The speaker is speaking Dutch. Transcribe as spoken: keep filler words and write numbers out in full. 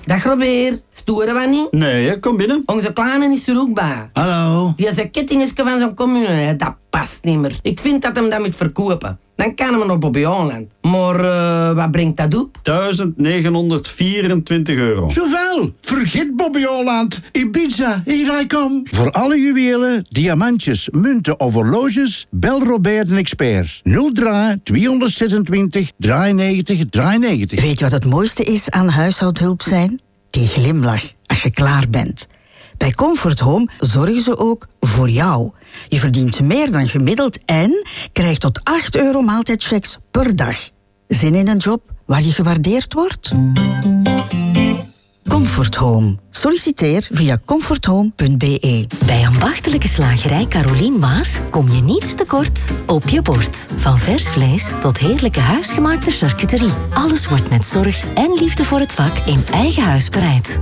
Dag Robert, storen we niet? Nee, kom binnen. Onze kleine is er ook bij. Hallo. Die zijn kettingetje van zo'n commune, hè, dat past niet meer. Ik vind dat hem dat moet verkopen. Dan kan hem nog Bobby Holland. Maar uh, wat brengt dat op? duizend negenhonderdvierentwintig euro. Zoveel. Vergeet Bobby Holland. Ibiza, hier I kom. Voor alle juwelen, diamantjes, munten of horloges, bel Robert een expert. nul drie tweehonderdzesentwintig drieënnegentig drieënnegentig. Weet je wat het mooiste is aan huishoudhulp zijn? Die glimlach als je klaar bent. Bij Comfort Home zorgen ze ook voor jou. Je verdient meer dan gemiddeld en krijgt tot acht euro maaltijdchecks per dag. Zin in een job waar je gewaardeerd wordt? Comfort Home. Solliciteer via comforthome punt b e. Bij ambachtelijke slagerij Carolien Maas kom je niets tekort op je bord. Van vers vlees tot heerlijke huisgemaakte charcuterie. Alles wordt met zorg en liefde voor het vak in eigen huis bereid.